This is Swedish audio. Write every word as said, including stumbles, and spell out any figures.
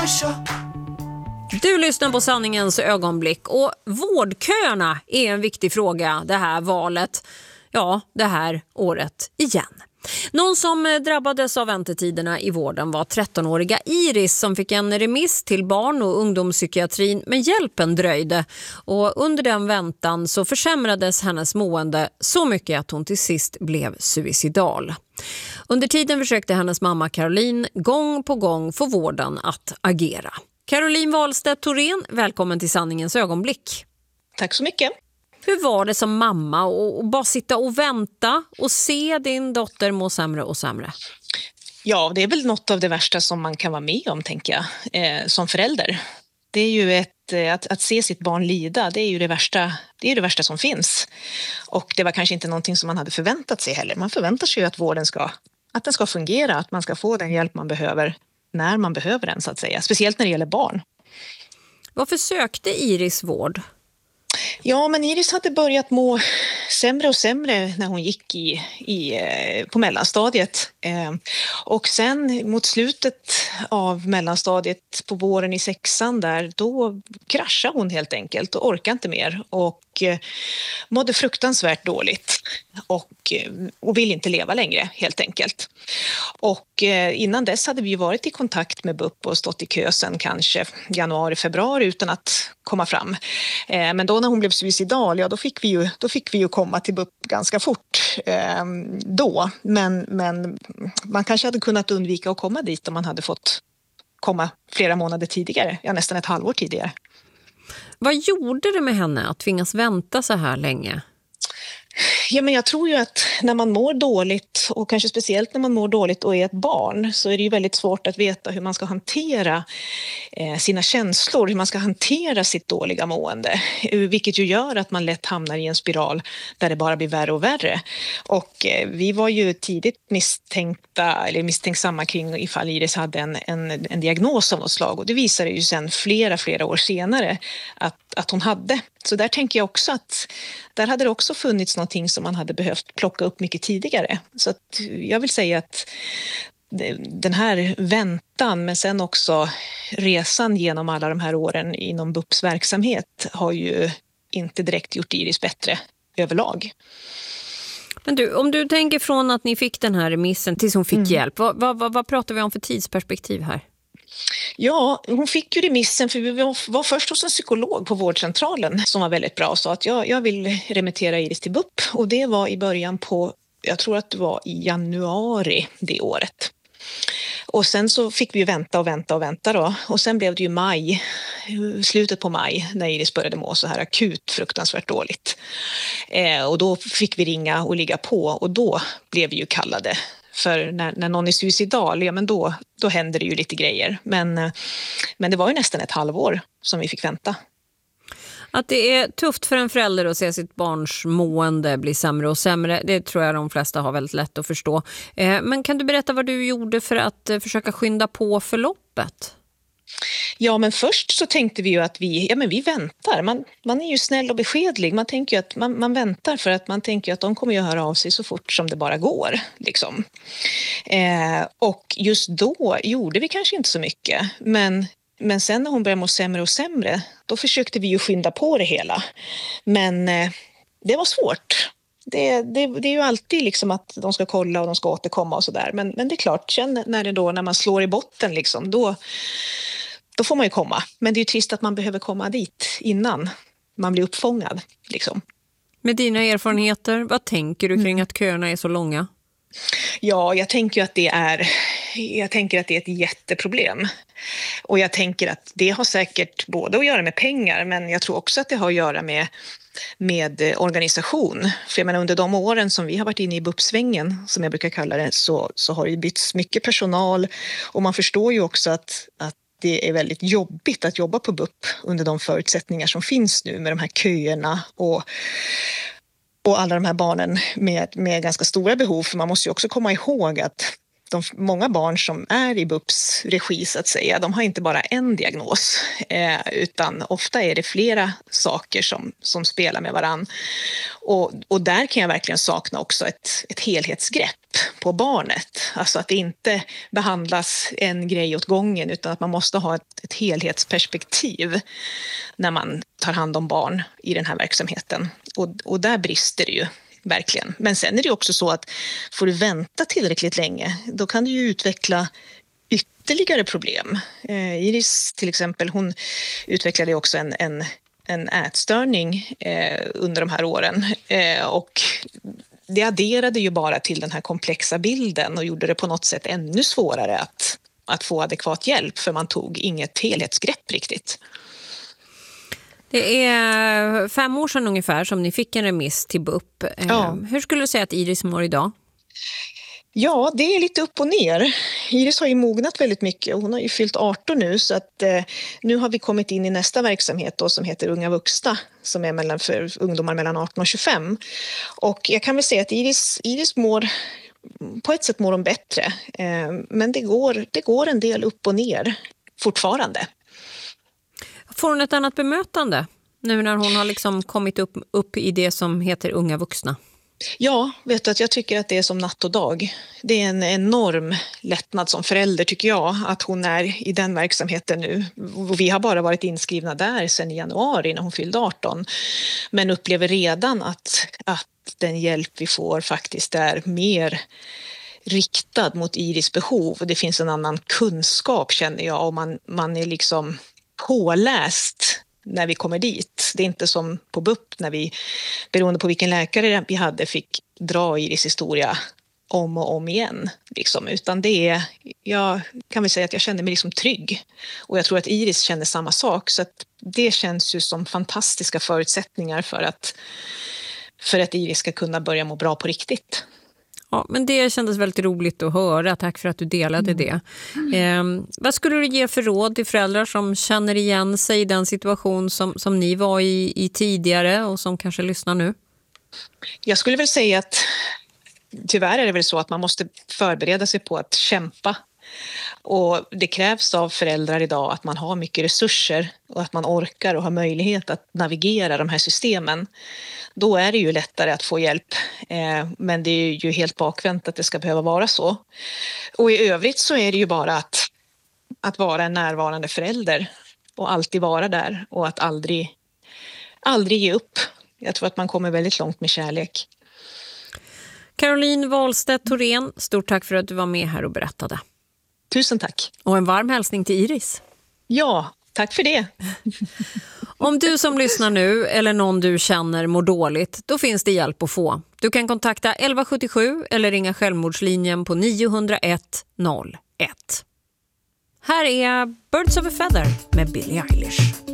Du lyssnar på Sanningens ögonblick och vårdköerna är en viktig fråga det här valet, ja det här året igen. Någon som drabbades av väntetiderna i vården var trettonåriga Iris som fick en remiss till barn- och ungdomspsykiatrin men hjälpen dröjde. Och under den väntan så försämrades hennes mående så mycket att hon till sist blev suicidal. Under tiden försökte hennes mamma Caroline gång på gång få vården att agera. Caroline Wahlstedt-Thorén, välkommen till Sanningens ögonblick. Tack så mycket. Hur var det som mamma och bara sitta och vänta och se din dotter må sämre och sämre? Ja, det är väl något av det värsta som man kan vara med om, tänker jag, eh, som förälder. Det är ju ett, att, att se sitt barn lida, det är ju det värsta, det är det värsta som finns. Och det var kanske inte någonting som man hade förväntat sig heller. Man förväntar sig ju att vården ska, att den ska fungera, att man ska få den hjälp man behöver när man behöver den, så att säga. Speciellt när det gäller barn. Varför sökte Iris vård? Ja, men Iris hade börjat må sämre och sämre när hon gick i, i, på mellanstadiet. Eh, och sen mot slutet av mellanstadiet på våren i sexan där, då kraschade hon helt enkelt och orkade inte mer och eh, mådde fruktansvärt dåligt och, och vill inte leva längre helt enkelt. Och eh, innan dess hade vi ju varit i kontakt med B U P och stått i kö sen kanske januari, februari utan att komma fram. Eh, men då när hon blev suicidal, ja då fick vi ju, då fick vi ju komma till B U P ganska fort eh, då. Men, men man kanske hade kunnat undvika att komma dit om man hade fått komma flera månader tidigare, ja nästan ett halvår tidigare. Vad gjorde det med henne att tvingas vänta så här länge? Ja, men jag tror ju att när man mår dåligt och kanske speciellt när man mår dåligt och är ett barn så är det ju väldigt svårt att veta hur man ska hantera eh, sina känslor, hur man ska hantera sitt dåliga mående. Vilket ju gör att man lätt hamnar i en spiral där det bara blir värre och värre. Och eh, vi var ju tidigt misstänkta eller misstänksamma kring ifall Iris hade en, en, en diagnos av något slag. Och det visade ju sen flera, flera år senare att, att hon hade. Så där tänker jag också att där hade det också funnits någonting som man hade behövt plocka upp mycket tidigare. Så att jag vill säga att den här väntan men sen också resan genom alla de här åren inom B U P:s verksamhet har ju inte direkt gjort Iris bättre överlag. Men du, om du tänker från att ni fick den här remissen tills hon fick mm. hjälp, vad, vad, vad pratar vi om för tidsperspektiv här? Ja, hon fick ju remissen för vi var, var först hos en psykolog på vårdcentralen som var väldigt bra och sa att jag, jag vill remittera Iris till B U P. Och det var i början på, jag tror att det var i januari det året. Och sen så fick vi ju vänta och vänta och vänta då. Och sen blev det ju maj, slutet på maj när Iris började må så här akut fruktansvärt dåligt. Eh, och då fick vi ringa och ligga på och då blev vi ju kallade. För när, när någon är suicidal, ja men då, då händer det ju lite grejer. Men, men det var ju nästan ett halvår som vi fick vänta. Att det är tufft för en förälder att se sitt barns mående bli sämre och sämre, det tror jag de flesta har väldigt lätt att förstå. Eh, men kan du berätta vad du gjorde för att eh, försöka skynda på förloppet? Ja, men först så tänkte vi ju att vi, ja, men vi väntar. Man, man är ju snäll och beskedlig. Man tänker ju att man, man väntar för att man tänker att de kommer ju höra av sig så fort som det bara går. Liksom. Eh, och just då gjorde vi kanske inte så mycket. Men, men sen när hon började må sämre och sämre, då försökte vi ju skynda på det hela. Men eh, det var svårt. Det, det, det är ju alltid liksom att de ska kolla och de ska återkomma och sådär. Men, men det är klart, sen när, det då, när man slår i botten, liksom, då, då får man ju komma. Men det är ju trist att man behöver komma dit innan man blir uppfångad. Liksom. Med dina erfarenheter, vad tänker du kring att köerna är så långa? Ja, jag tänker att det är, jag tänker att det är ett jätteproblem. Och jag tänker att det har säkert både att göra med pengar, men jag tror också att det har att göra med, med organisation. För jag menar, under de åren som vi har varit inne i B U P-svängen, som jag brukar kalla det, så, så har det bytts mycket personal. Och man förstår ju också att, att det är väldigt jobbigt att jobba på B U P under de förutsättningar som finns nu med de här köerna och Och alla de här barnen med, med ganska stora behov. För man måste ju också komma ihåg att de, många barn som är i B U P:s regi så att säga, de har inte bara en diagnos eh, utan ofta är det flera saker som, som spelar med varann. Och, och där kan jag verkligen sakna också ett, ett helhetsgrepp på barnet. Alltså att det inte behandlas en grej åt gången utan att man måste ha ett, ett helhetsperspektiv när man tar hand om barn i den här verksamheten. Och, och där brister det ju. Verkligen. Men sen är det också så att får du vänta tillräckligt länge, då kan du ju utveckla ytterligare problem. Eh, Iris till exempel, hon utvecklade också en, en, en ätstörning eh, under de här åren. Eh, och det adderade ju bara till den här komplexa bilden och gjorde det på något sätt ännu svårare att, att få adekvat hjälp, för man tog inget helhetsgrepp riktigt. Det är fem år sedan ungefär som ni fick en remiss till B U P. Ja. Hur skulle du säga att Iris mår idag? Ja, det är lite upp och ner. Iris har ju mognat väldigt mycket och hon har ju fyllt arton nu, så att eh, nu har vi kommit in i nästa verksamhet då, som heter Unga vuxna, som är mellan, för ungdomar mellan arton och tjugofem. Och jag kan väl säga att Iris, Iris mår, på ett sätt mår hon bättre, eh, men det går, det går en del upp och ner fortfarande. Får hon ett annat bemötande nu när hon har liksom kommit upp, upp i det som heter Unga vuxna? Ja, vet du att jag tycker att det är som natt och dag. Det är en enorm lättnad som förälder tycker jag att hon är i den verksamheten nu. Och vi har bara varit inskrivna där sedan i januari när hon fyllde arton. Men upplever redan att, att den hjälp vi får faktiskt är mer riktad mot Iris behov. Det finns en annan kunskap känner jag, och man, man är liksom påläst när vi kommer dit. Det är inte som på B U P när vi, beroende på vilken läkare vi hade, fick dra Iris historia om och om igen. Liksom. Utan det är, jag kan väl säga att jag känner mig liksom trygg. Och jag tror att Iris känner samma sak. Så att det känns ju som fantastiska förutsättningar för att, för att Iris ska kunna börja må bra på riktigt. Ja, men det kändes väldigt roligt att höra. Tack för att du delade mm. det. Eh, vad skulle du ge för råd till föräldrar som känner igen sig i den situation som, som ni var i, i tidigare och som kanske lyssnar nu? Jag skulle väl säga att tyvärr är det väl så att man måste förbereda sig på att kämpa. Och det krävs av föräldrar idag att man har mycket resurser och att man orkar och har möjlighet att navigera de här systemen. Då är det ju lättare att få hjälp, eh, men det är ju helt bakvänt att det ska behöva vara så. Och i övrigt så är det ju bara att, att vara en närvarande förälder och alltid vara där och att aldrig, aldrig ge upp. Jag tror att man kommer väldigt långt med kärlek. Caroline Wahlstedt Thorén, stort tack för att du var med här och berättade. Tusen tack. Och en varm hälsning till Iris. Ja, tack för det. Om du som lyssnar nu eller någon du känner mår dåligt, då finns det hjälp att få. Du kan kontakta elva sjuttiosju eller ringa självmordslinjen på nio noll ett noll ett. Här är Birds of a Feather med Billie Eilish.